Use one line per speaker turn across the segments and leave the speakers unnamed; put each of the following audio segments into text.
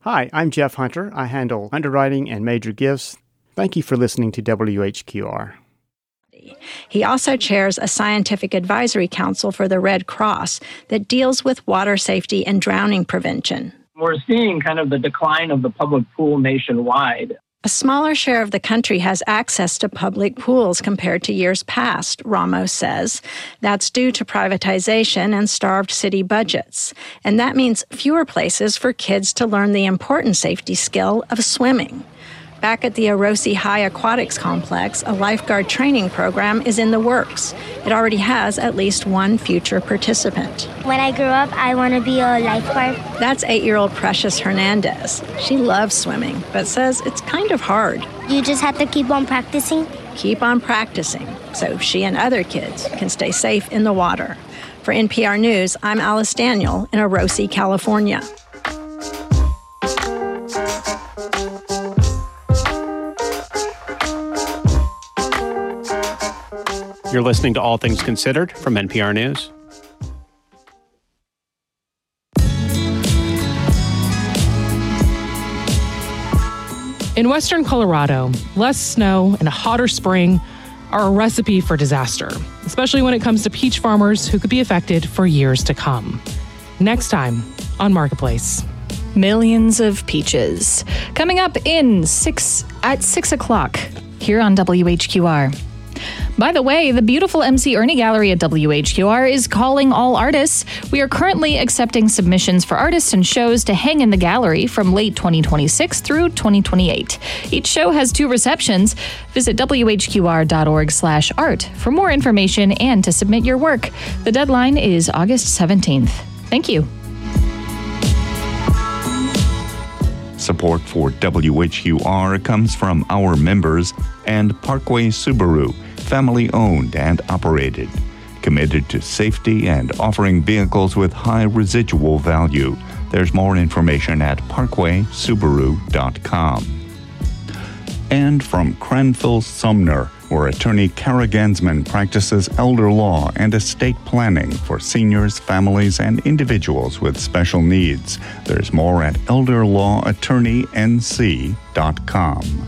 Hi, I'm Jeff Hunter. I handle underwriting and major gifts. Thank you for listening to WHQR.
He also chairs a scientific advisory council for the Red Cross that deals with water safety and drowning prevention.
We're seeing kind of the decline of the public pool nationwide.
A smaller share of the country has access to public pools compared to years past, Ramos says. That's due to privatization and starved city budgets. And that means fewer places for kids to learn the important safety skill of swimming. Back at the Orosi High Aquatics Complex, a lifeguard training program is in the works. It already has at least one future participant.
When I grow up, I want to be a lifeguard.
That's 8-year-old Precious Hernandez. She loves swimming, but says it's kind of hard.
You just have to keep on practicing?
Keep on practicing, so she and other kids can stay safe in the water. For NPR News, I'm Alice Daniel in Orosi, California.
You're listening to All Things Considered from NPR News.
In western Colorado, less snow and a hotter spring are a recipe for disaster, especially when it comes to peach farmers who could be affected for years to come. Next time on Marketplace.
Millions of peaches. Coming up at 6 o'clock here on WHQR. By the way, the beautiful MC Ernie Gallery at WHQR is calling all artists. We are currently accepting submissions for artists and shows to hang in the gallery from late 2026 through 2028. Each show has 2 receptions. Visit WHQR.org/art for more information and to submit your work. The deadline is August 17th. Thank you.
Support for WHQR comes from our members and Parkway Subaru, family-owned and operated, committed to safety and offering vehicles with high residual value. There's more information at parkwaysubaru.com. And from Cranfill Sumner, where attorney Kara Gansman practices elder law and estate planning for seniors, families, and individuals with special needs. There's more at elderlawatttorneync.com.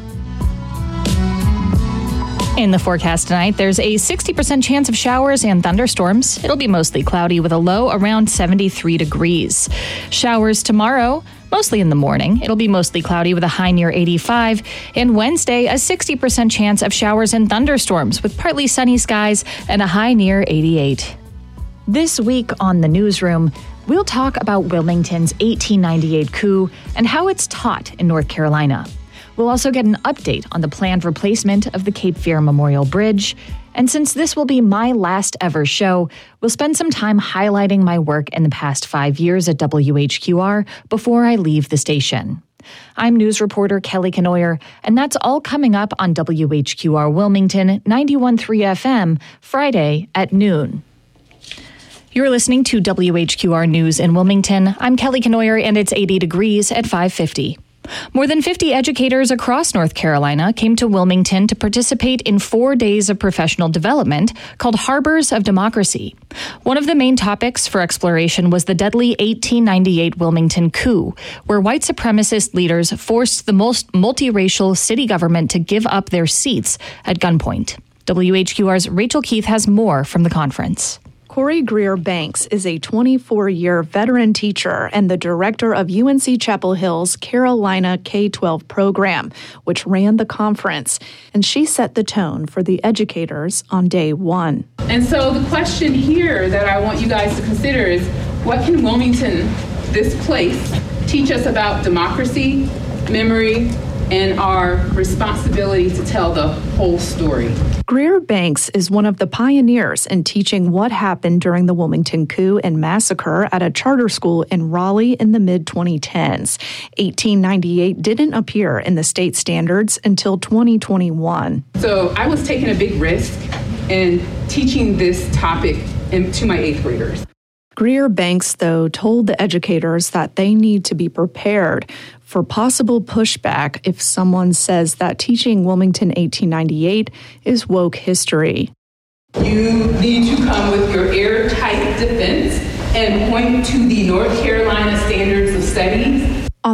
In the forecast tonight, there's a 60% chance of showers and thunderstorms. It'll be mostly cloudy with a low around 73 degrees. Showers tomorrow, mostly in the morning. It'll be mostly cloudy with a high near 85. And Wednesday, a 60% chance of showers and thunderstorms with partly sunny skies and a high near 88. This week on The Newsroom, we'll talk about Wilmington's 1898 coup and how it's taught in North Carolina. We'll also get an update on the planned replacement of the Cape Fear Memorial Bridge. And since this will be my last ever show, we'll spend some time highlighting my work in the past 5 years at WHQR before I leave the station. I'm news reporter Kelly Kenoyer, and that's all coming up on WHQR Wilmington 91.3 FM, Friday at noon. You're listening to WHQR News in Wilmington. I'm Kelly Kenoyer, and it's 80 degrees at 5:50. More than 50 educators across North Carolina came to Wilmington to participate in 4 days of professional development called Harbors of Democracy. One of the main topics for exploration was the deadly 1898 Wilmington coup, where white supremacist leaders forced the most multiracial city government to give up their seats at gunpoint. WHQR's Rachel Keith has more from the conference.
Corey Greer Banks is a 24-year veteran teacher and the director of UNC Chapel Hill's Carolina K-12 program, which ran the conference, and she set the tone for the educators on day one.
And so the question here that I want you guys to consider is, what can Wilmington, this place, teach us about democracy, memory, and our responsibility to tell the whole story?
Greer Banks is one of the pioneers in teaching what happened during the Wilmington coup and massacre at a charter school in Raleigh in the mid-2010s. 1898 didn't appear in the state standards until 2021.
So I was taking a big risk in teaching this topic to my 8th graders.
Greer Banks, though, told the educators that they need to be prepared for possible pushback if someone says that teaching Wilmington 1898 is woke history.
You need to come with your airtight defense and point to the North Carolina Standards of Studies